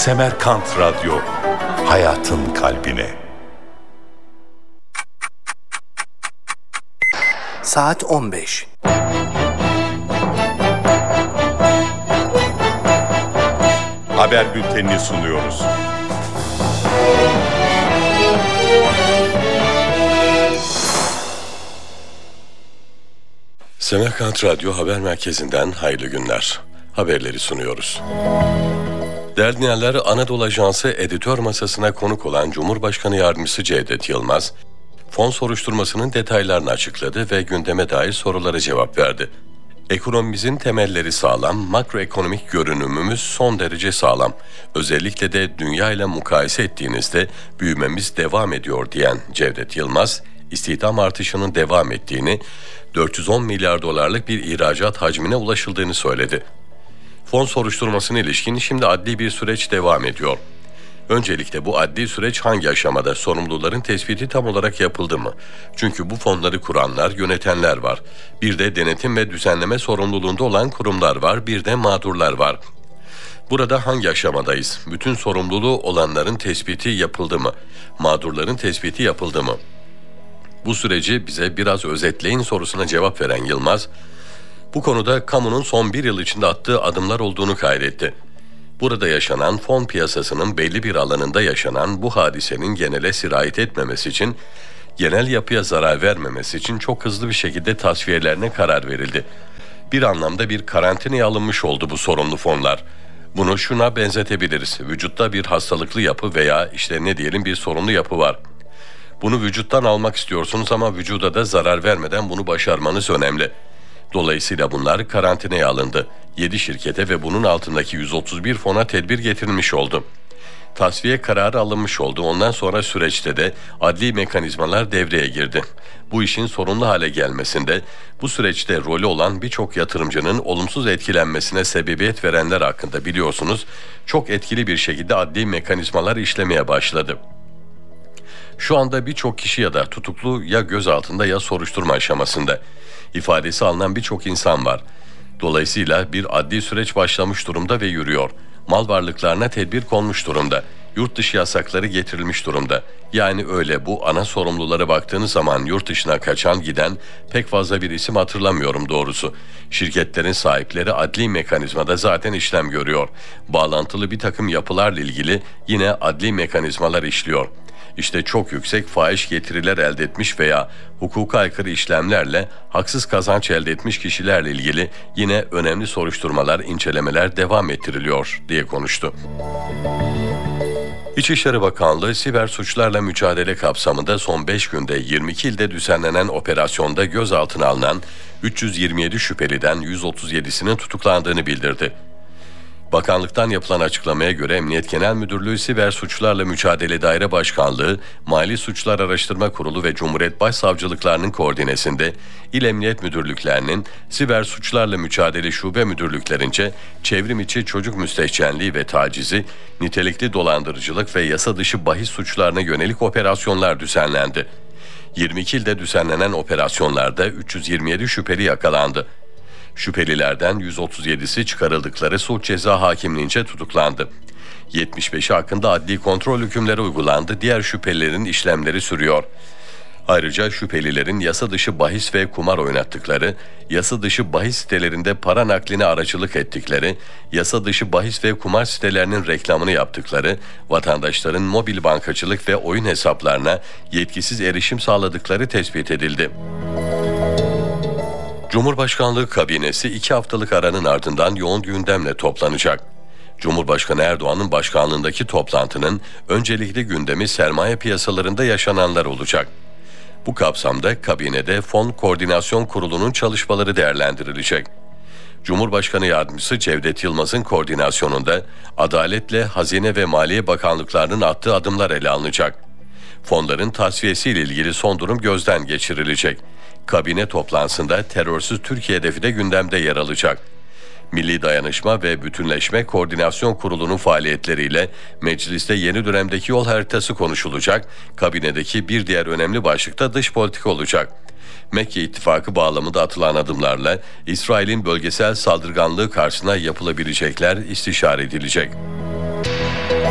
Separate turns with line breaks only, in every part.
Semerkant Radyo, hayatın kalbine.
Saat 15.
Haber bültenini sunuyoruz. Semerkant Radyo Haber Merkezi'nden hayırlı günler. Haberleri sunuyoruz. Değerli dinleyenler, Anadolu Ajansı editör masasına konuk olan Cumhurbaşkanı Yardımcısı Cevdet Yılmaz, fon soruşturmasının detaylarını açıkladı ve gündeme dair sorulara cevap verdi. Ekonomimizin temelleri sağlam, makroekonomik görünümümüz son derece sağlam. Özellikle de dünya ile mukayese ettiğinizde büyümemiz devam ediyor diyen Cevdet Yılmaz, istihdam artışının devam ettiğini, 410 milyar dolarlık bir ihracat hacmine ulaşıldığını söyledi. Fon soruşturmasına ilişkin şimdi adli bir süreç devam ediyor. Öncelikle bu adli süreç hangi aşamada, sorumluların tespiti tam olarak yapıldı mı? Çünkü bu fonları kuranlar, yönetenler var. Bir de denetim ve düzenleme sorumluluğunda olan kurumlar var, bir de mağdurlar var. Burada hangi aşamadayız? Bütün sorumluluğu olanların tespiti yapıldı mı? Mağdurların tespiti yapıldı mı? Bu süreci bize biraz özetleyin sorusuna cevap veren Yılmaz, bu konuda kamunun son bir yıl içinde attığı adımlar olduğunu kaydetti. Burada yaşanan fon piyasasının belli bir alanında yaşanan bu hadisenin genele sirayet etmemesi için, genel yapıya zarar vermemesi için çok hızlı bir şekilde tasfiyelerine karar verildi. Bir anlamda bir karantinaya alınmış oldu bu sorumlu fonlar. Bunu şuna benzetebiliriz. Vücutta bir hastalıklı yapı veya bir sorunlu yapı var. Bunu vücuttan almak istiyorsunuz ama vücuda da zarar vermeden bunu başarmanız önemli. Dolayısıyla bunlar karantinaya alındı. 7 şirkete ve bunun altındaki 131 fona tedbir getirilmiş oldu. Tasfiye kararı alınmış oldu. Ondan sonra süreçte de adli mekanizmalar devreye girdi. Bu işin sorunlu hale gelmesinde, bu süreçte rolü olan birçok yatırımcının olumsuz etkilenmesine sebebiyet verenler hakkında biliyorsunuz, çok etkili bir şekilde adli mekanizmalar işlemeye başladı. Şu anda birçok kişi ya da tutuklu ya gözaltında ya soruşturma aşamasında. İfadesi alınan birçok insan var. Dolayısıyla bir adli süreç başlamış durumda ve yürüyor. Mal varlıklarına tedbir konmuş durumda. Yurt dışı yasakları getirilmiş durumda. Yani öyle bu ana sorumlulara baktığınız zaman yurt dışına kaçan giden pek fazla bir isim hatırlamıyorum doğrusu. Şirketlerin sahipleri adli mekanizmada zaten işlem görüyor. Bağlantılı bir takım yapılarla ilgili yine adli mekanizmalar işliyor. İşte çok yüksek fahiş getiriler elde etmiş veya hukuka aykırı işlemlerle haksız kazanç elde etmiş kişilerle ilgili yine önemli soruşturmalar, incelemeler devam ettiriliyor diye konuştu. İçişleri Bakanlığı, siber suçlarla mücadele kapsamında son 5 günde 22 ilde düzenlenen operasyonda gözaltına alınan 327 şüpheliden 137'sinin tutuklandığını bildirdi. Bakanlıktan yapılan açıklamaya göre Emniyet Genel Müdürlüğü Siber Suçlarla Mücadele Daire Başkanlığı, Mali Suçlar Araştırma Kurulu ve Cumhuriyet Başsavcılıklarının koordinesinde İl Emniyet Müdürlüklerinin Siber Suçlarla Mücadele Şube Müdürlüklerince çevrim içi çocuk müstehcenliği ve tacizi, nitelikli dolandırıcılık ve yasa dışı bahis suçlarına yönelik operasyonlar düzenlendi. 22 ilde düzenlenen operasyonlarda 327 şüpheli yakalandı. Şüphelilerden 137'si çıkarıldıkları suç ceza hakimliğince tutuklandı. 75'i hakkında adli kontrol hükümleri uygulandı. Diğer şüphelilerin işlemleri sürüyor. Ayrıca şüphelilerin yasa dışı bahis ve kumar oynattıkları, yasa dışı bahis sitelerinde para nakline aracılık ettikleri, yasa dışı bahis ve kumar sitelerinin reklamını yaptıkları, vatandaşların mobil bankacılık ve oyun hesaplarına yetkisiz erişim sağladıkları tespit edildi. Cumhurbaşkanlığı kabinesi 2 haftalık aranın ardından yoğun gündemle toplanacak. Cumhurbaşkanı Erdoğan'ın başkanlığındaki toplantının öncelikli gündemi sermaye piyasalarında yaşananlar olacak. Bu kapsamda kabinede Fon Koordinasyon Kurulu'nun çalışmaları değerlendirilecek. Cumhurbaşkanı Yardımcısı Cevdet Yılmaz'ın koordinasyonunda Adaletle Hazine ve Maliye Bakanlıklarının attığı adımlar ele alınacak. Fonların tasfiyesiyle ilgili son durum gözden geçirilecek. Kabine toplantısında terörsüz Türkiye hedefi de gündemde yer alacak. Milli Dayanışma ve Bütünleşme Koordinasyon Kurulu'nun faaliyetleriyle mecliste yeni dönemdeki yol haritası konuşulacak. Kabinedeki bir diğer önemli başlık da dış politika olacak. Mekke İttifakı bağlamında atılan adımlarla İsrail'in bölgesel saldırganlığı karşısına yapılabilecekler istişare edilecek.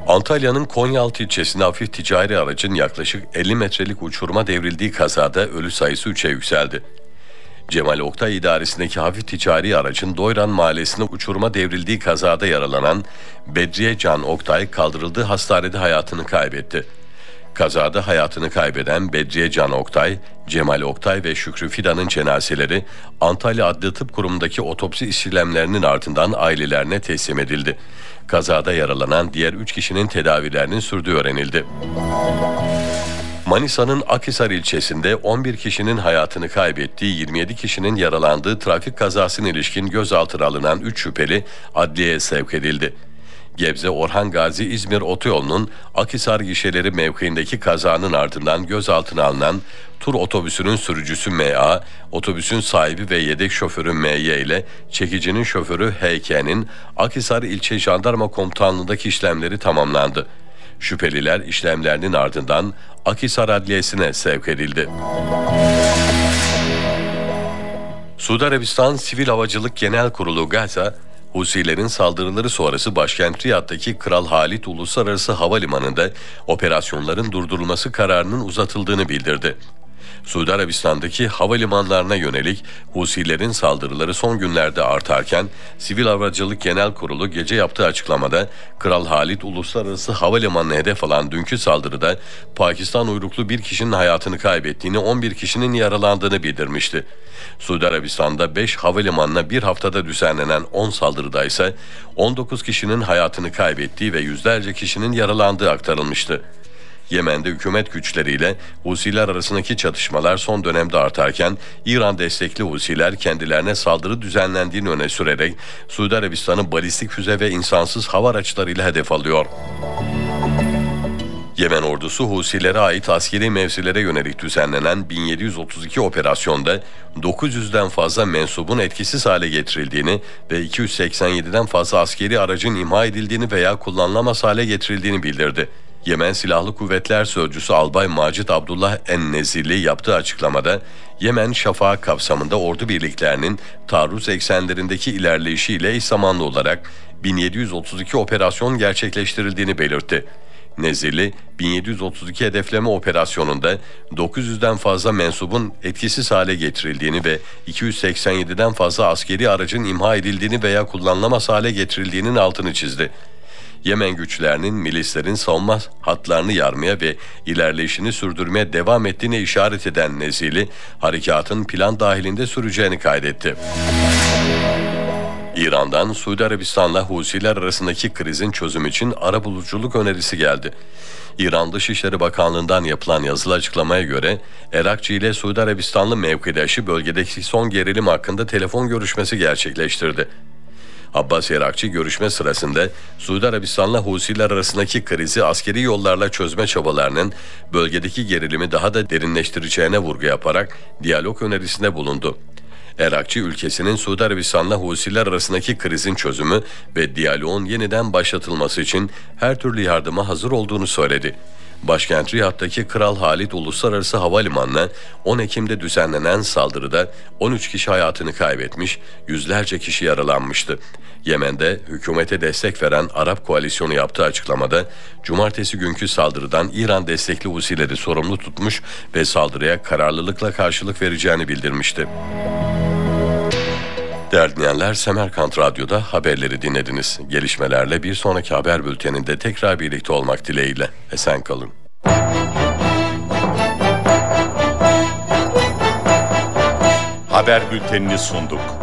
Antalya'nın Konyaaltı ilçesinde hafif ticari aracın yaklaşık 50 metrelik uçuruma devrildiği kazada ölü sayısı 3'e yükseldi. Cemal Oktay idaresindeki hafif ticari aracın Doyran mahallesinde uçuruma devrildiği kazada yaralanan Bedriye Can Oktay kaldırıldığı hastanede hayatını kaybetti. Kazada hayatını kaybeden Bedriye Can Oktay, Cemal Oktay ve Şükrü Fidan'ın cenazeleri Antalya Adli Tıp Kurumu'ndaki otopsi işlemlerinin ardından ailelerine teslim edildi. Kazada yaralanan diğer 3 kişinin tedavilerinin sürdüğü öğrenildi. Manisa'nın Akhisar ilçesinde 11 kişinin hayatını kaybettiği, 27 kişinin yaralandığı trafik kazasına ilişkin gözaltına alınan 3 şüpheli adliyeye sevk edildi. Gebze Orhan Gazi İzmir Otoyolu'nun Akhisar gişeleri mevkiindeki kazanın ardından gözaltına alınan tur otobüsünün sürücüsü M.A., otobüsün sahibi ve yedek şoförü M.Y. ile çekicinin şoförü H.K.'nin Akhisar İlçe Jandarma Komutanlığı'ndaki işlemleri tamamlandı. Şüpheliler işlemlerinin ardından Akhisar Adliyesi'ne sevk edildi. Suudi Arabistan Sivil Havacılık Genel Kurulu Gaza, Husilerin saldırıları sonrası başkent Riyad'daki Kral Halid Uluslararası Havalimanı'nda operasyonların durdurulması kararının uzatıldığını bildirdi. Suudi Arabistan'daki havalimanlarına yönelik Husilerin saldırıları son günlerde artarken Sivil Havacılık Genel Kurulu gece yaptığı açıklamada Kral Halid Uluslararası Havalimanı'na hedef alan dünkü saldırıda Pakistan uyruklu bir kişinin hayatını kaybettiğini, 11 kişinin yaralandığını bildirmişti. Suudi Arabistan'da 5 havalimanına bir haftada düzenlenen 10 saldırıda ise 19 kişinin hayatını kaybettiği ve yüzlerce kişinin yaralandığı aktarılmıştı. Yemen'de hükümet güçleriyle Husiler arasındaki çatışmalar son dönemde artarken İran destekli Husiler kendilerine saldırı düzenlendiğini öne sürerek Suudi Arabistan'ı balistik füze ve insansız hava araçlarıyla hedef alıyor. Yemen ordusu Husilere ait askeri mevzilere yönelik düzenlenen 1732 operasyonda 900'den fazla mensubun etkisiz hale getirildiğini ve 287'den fazla askeri aracın imha edildiğini veya kullanılamaz hale getirildiğini bildirdi. Yemen Silahlı Kuvvetler Sözcüsü Albay Macit Abdullah En-Nezirli yaptığı açıklamada Yemen Şafak kapsamında ordu birliklerinin taarruz eksenlerindeki ilerleyişiyle eş zamanlı olarak 1732 operasyon gerçekleştirildiğini belirtti. Nezirli, 1732 hedefleme operasyonunda 900'den fazla mensubun etkisiz hale getirildiğini ve 287'den fazla askeri aracın imha edildiğini veya kullanılamaz hale getirildiğinin altını çizdi. Yemen güçlerinin milislerin savunma hatlarını yarmaya ve ilerleyişini sürdürmeye devam ettiğine işaret eden Nezirli, harekatın plan dahilinde süreceğini kaydetti. İran'dan Suudi Arabistan'la Husiler arasındaki krizin çözümü için arabuluculuk önerisi geldi. İran Dışişleri Bakanlığı'ndan yapılan yazılı açıklamaya göre Erakçı ile Suudi Arabistanlı mevkidaşı bölgedeki son gerilim hakkında telefon görüşmesi gerçekleştirdi. Abbas Erakçı görüşme sırasında Suudi Arabistan'la Husiler arasındaki krizi askeri yollarla çözme çabalarının bölgedeki gerilimi daha da derinleştireceğine vurgu yaparak diyalog önerisinde bulundu. Erakçı ülkesinin Suudi Arabistan'la Husiler arasındaki krizin çözümü ve diyaloğun yeniden başlatılması için her türlü yardıma hazır olduğunu söyledi. Başkent Riyad'daki Kral Halid Uluslararası Havalimanı'na 10 Ekim'de düzenlenen saldırıda 13 kişi hayatını kaybetmiş, yüzlerce kişi yaralanmıştı. Yemen'de hükümete destek veren Arap Koalisyonu yaptığı açıklamada cumartesi günkü saldırıdan İran destekli Husileri sorumlu tutmuş ve saldırıya kararlılıkla karşılık vereceğini bildirmişti. Değerli dinleyenler, Semerkant Radyo'da haberleri dinlediniz. Gelişmelerle bir sonraki haber bülteninde tekrar birlikte olmak dileğiyle. Esen kalın.
Haber bültenini sunduk.